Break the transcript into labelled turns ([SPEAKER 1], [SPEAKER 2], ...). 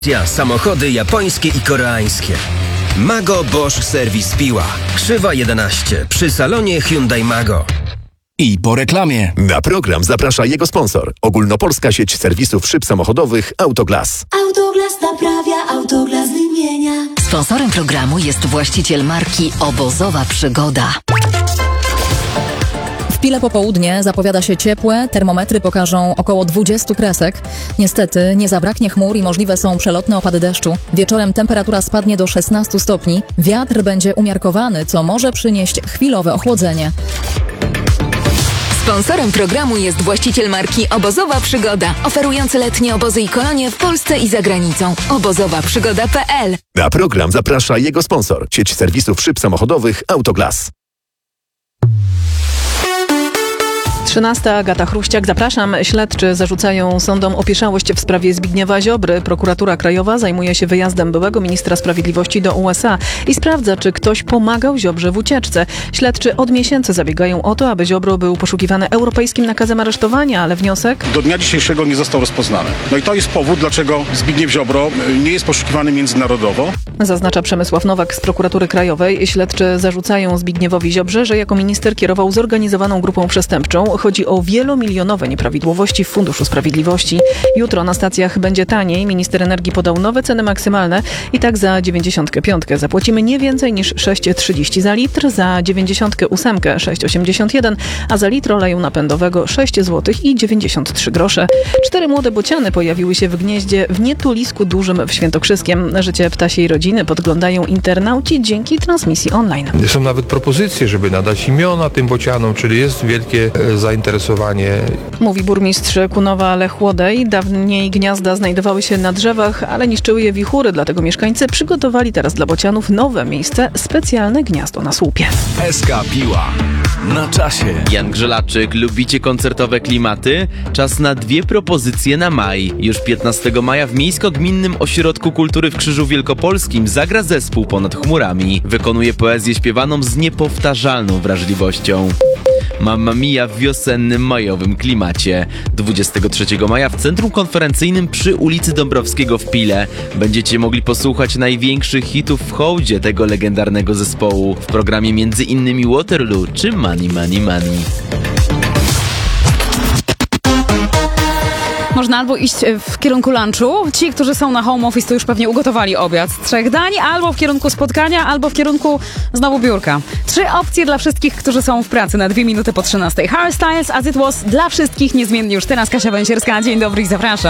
[SPEAKER 1] Samochody japońskie i koreańskie. Mago Bosch Service Piła. Krzywa 11 przy salonie Hyundai Mago.
[SPEAKER 2] I po reklamie.
[SPEAKER 3] Na program zaprasza jego sponsor. Ogólnopolska sieć serwisów szyb samochodowych Autoglas.
[SPEAKER 4] Autoglas naprawia, Autoglas wymienia.
[SPEAKER 5] Sponsorem programu jest właściciel marki Obozowa Przygoda.
[SPEAKER 6] W Pile popołudnie zapowiada się ciepłe, termometry pokażą około 20 kresek. Niestety nie zabraknie chmur i możliwe są przelotne opady deszczu. Wieczorem temperatura spadnie do 16 stopni. Wiatr będzie umiarkowany, co może przynieść chwilowe ochłodzenie.
[SPEAKER 5] Sponsorem programu jest właściciel marki Obozowa Przygoda, oferujący letnie obozy i kolonie w Polsce i za granicą. obozowaprzygoda.pl.
[SPEAKER 3] Na program zaprasza jego sponsor. Sieć serwisów szyb samochodowych Autoglas.
[SPEAKER 7] 13. Agata Chruściak. Zapraszam. Śledczy zarzucają sądom opieszałość w sprawie Zbigniewa Ziobry. Prokuratura Krajowa zajmuje się wyjazdem byłego ministra sprawiedliwości do USA i sprawdza, czy ktoś pomagał Ziobrze w ucieczce. Śledczy od miesięcy zabiegają o to, aby Ziobro był poszukiwany europejskim nakazem aresztowania, ale wniosek
[SPEAKER 8] do dnia dzisiejszego nie został rozpoznany. No i to jest powód, dlaczego Zbigniew Ziobro nie jest poszukiwany międzynarodowo.
[SPEAKER 7] Zaznacza Przemysław Nowak z Prokuratury Krajowej. Śledczy zarzucają Zbigniewowi Ziobrze, że jako minister kierował zorganizowaną grupą przestępczą. Chodzi o wielomilionowe nieprawidłowości w Funduszu Sprawiedliwości. Jutro na stacjach będzie taniej. Minister energii podał nowe ceny maksymalne i tak za 95 zapłacimy nie więcej niż 6,30 za litr, za 98 6,81, a za litr oleju napędowego 6 zł i 93 grosze. 4 młode bociany pojawiły się w gnieździe w Nietulisku Dużym w Świętokrzyskiem. Życie ptasiej rodziny podglądają internauci dzięki transmisji online.
[SPEAKER 9] Są nawet propozycje, żeby nadać imiona tym bocianom, czyli jest wielkie zainteresowanie.
[SPEAKER 7] Mówi burmistrz Kunowa Lech Łodej. Dawniej gniazda znajdowały się na drzewach, ale niszczyły je wichury, dlatego mieszkańcy przygotowali teraz dla bocianów nowe miejsce, specjalne gniazdo na słupie.
[SPEAKER 2] SK Piła. Na czasie.
[SPEAKER 10] Jan Grzelaczyk, lubicie koncertowe klimaty? Czas na 2 propozycje na maj. Już 15 maja w Miejsko-Gminnym Ośrodku Kultury w Krzyżu Wielkopolskim zagra zespół Ponad chmurami. Wykonuje poezję śpiewaną z niepowtarzalną wrażliwością. Mamma Mia w wiosennym, majowym klimacie. 23 maja w Centrum Konferencyjnym przy ulicy Dąbrowskiego w Pile będziecie mogli posłuchać największych hitów w hołdzie tego legendarnego zespołu. W programie m.in. Waterloo czy Money Money Money.
[SPEAKER 11] Można albo iść w kierunku lunchu. Ci, którzy są na home office, to już pewnie ugotowali obiad z 3 dań, albo w kierunku spotkania, albo w kierunku znowu biurka. 3 opcje dla wszystkich, którzy są w pracy na 2 minuty po 13. Harry Styles, As It Was dla wszystkich niezmiennie już teraz. Kasia Węsierska, dzień dobry i zapraszam.